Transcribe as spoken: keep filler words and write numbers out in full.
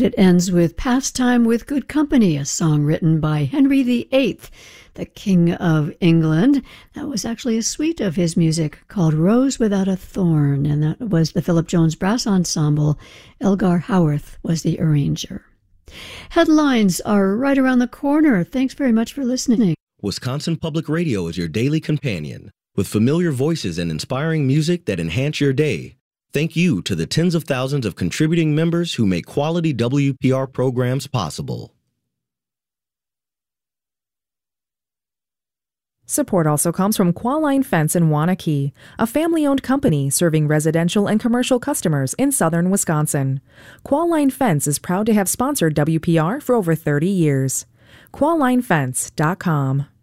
And it ends with Pastime with Good Company, a song written by Henry the Eighth, the King of England. That was actually a suite of his music called Rose Without a Thorn, and that was the Philip Jones Brass Ensemble. Elgar Howarth was the arranger. Headlines are right around the corner. Thanks very much for listening. Wisconsin Public Radio is your daily companion, with familiar voices and inspiring music that enhance your day. Thank you to the tens of thousands of contributing members who make quality W P R programs possible. Support also comes from Qualline Fence in Waunakee, a family-owned company serving residential and commercial customers in southern Wisconsin. Qualline Fence is proud to have sponsored W P R for over thirty years. qualline fence dot com